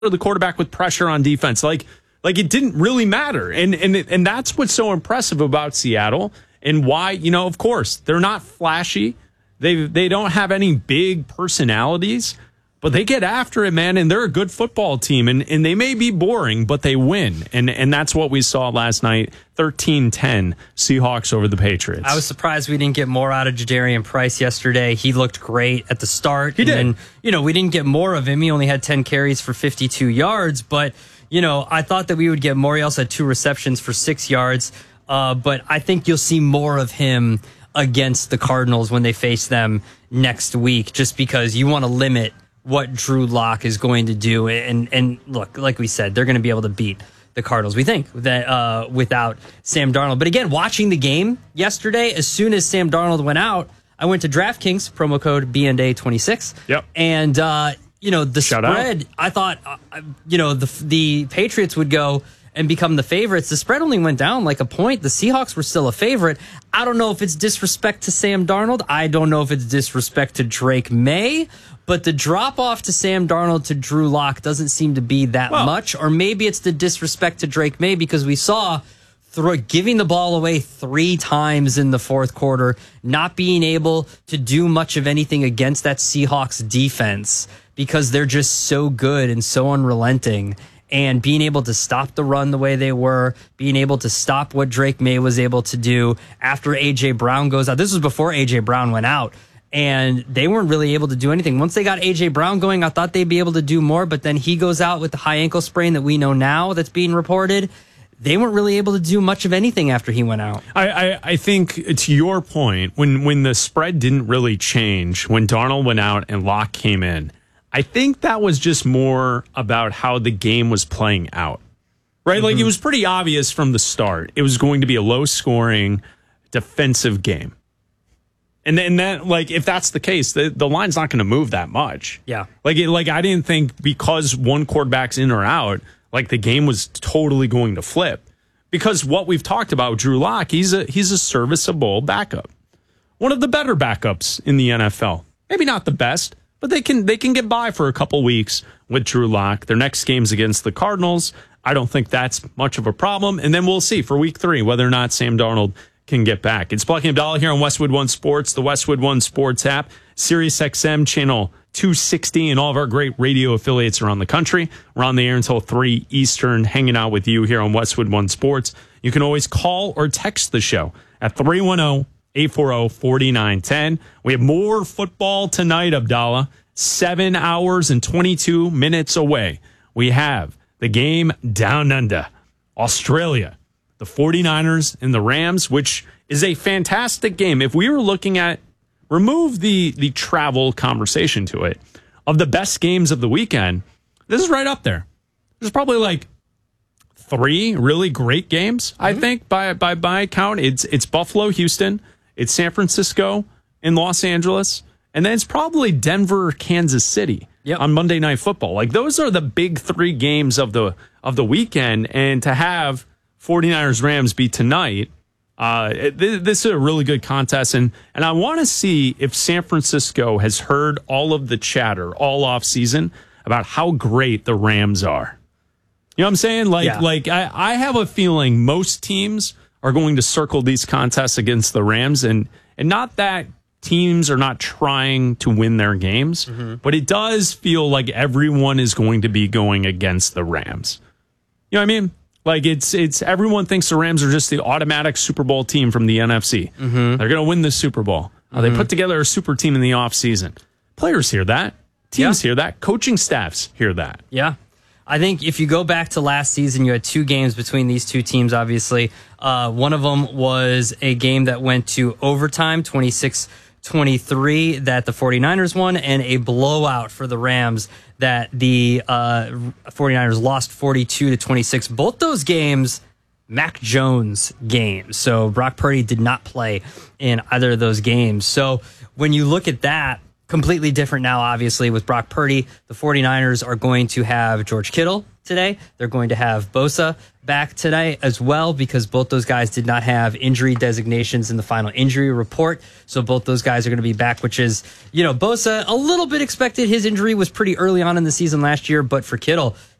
the quarterback with pressure on defense. Like it didn't really matter. And that's what's so impressive about Seattle and why, of course, they're not flashy. They don't have any big personalities, but they get after it, man, and they're a good football team. And they may be boring, but they win. And that's what we saw last night, 13-10 Seahawks over the Patriots. I was surprised we didn't get more out of Jadarian Price yesterday. He looked great at the start. He did. And, we didn't get more of him. He only had 10 carries for 52 yards. But, I thought that we would get more. He also had 2 receptions for 6 yards. But I think you'll see more of him against the Cardinals when they face them next week, just because you want to limit what Drew Lock is going to do. And look, like we said, they're going to be able to beat the Cardinals, we think, that without Sam Darnold. But again, watching the game yesterday, as soon as Sam Darnold went out, I went to DraftKings, promo code BNDA26. Yep. And, the spread, I thought, the Patriots would go and become the favorites. The spread only went down like a point. The Seahawks were still a favorite. I don't know if it's disrespect to Sam Darnold. I don't know if it's disrespect to Drake May. But the drop-off to Sam Darnold to Drew Lock doesn't seem to be that much. Or maybe it's the disrespect to Drake May because we saw giving the ball away 3 times in the fourth quarter, not being able to do much of anything against that Seahawks defense because they're just so good and so unrelenting. And being able to stop the run the way they were, being able to stop what Drake May was able to do after A.J. Brown goes out. This was before A.J. Brown went out. And they weren't really able to do anything. Once they got A.J. Brown going, I thought they'd be able to do more. But then he goes out with the high ankle sprain that we know now that's being reported. They weren't really able to do much of anything after he went out. I think, to your point, when the spread didn't really change, when Darnold went out and Locke came in, I think that was just more about how the game was playing out, right? Mm-hmm. Like, it was pretty obvious from the start. It was going to be a low-scoring defensive game. And then that, like, if that's the case, the line's not going to move that much. Yeah. Like, I didn't think because one quarterback's in or out, like, the game was totally going to flip. Because what we've talked about, Drew Lock, he's a serviceable backup. One of the better backups in the NFL. Maybe not the best, but they can get by for a couple weeks with Drew Lock. Their next game's against the Cardinals. I don't think that's much of a problem. And then we'll see for week 3 whether or not Sam Darnold can get back. It's Plucking Abdallah here on Westwood One Sports, the Westwood One Sports app, Sirius XM channel 260, and all of our great radio affiliates around the country. We're on the air until 3 Eastern, hanging out with you here on Westwood One Sports. You can always call or text the show at 310-840-4910. We have more football tonight, Abdallah. 7 hours and 22 minutes away. We have the game down under, Australia, the 49ers and the Rams, which is a fantastic game. If we were looking at, remove the travel conversation to it, of the best games of the weekend, this is right up there. There's probably like 3 really great games, I think, by my count. It's Buffalo, Houston, it's San Francisco and Los Angeles, and then it's probably Denver, Kansas City on Monday Night Football. Like, those are the big 3 games of the weekend, and to have 49ers Rams be tonight, this is a really good contest, and I want to see if San Francisco has heard all of the chatter all off season about how great the Rams are. You know what I'm saying? Like I have a feeling most teams are going to circle these contests against the Rams, and not that teams are not trying to win their games, but it does feel like everyone is going to be going against the Rams. You know what I mean? Like, it's everyone thinks the Rams are just the automatic Super Bowl team from the NFC. They're going to win the Super Bowl. They put together a super team in the offseason. Players hear that. Teams hear that. Coaching staffs hear that. Yeah. I think if you go back to last season, you had 2 games between these 2 teams, obviously. One of them was a game that went to overtime, 26-23, that the 49ers won, and a blowout for the Rams that the 49ers lost 42-26. Both those games, Mac Jones games. So Brock Purdy did not play in either of those games. So when you look at that, completely different now, obviously, with Brock Purdy. The 49ers are going to have George Kittle today. They're going to have Bosa back today as well, because both those guys did not have injury designations in the final injury report. So both those guys are going to be back, which is, Bosa, a little bit expected. His injury was pretty early on in the season last year, but for Kittle,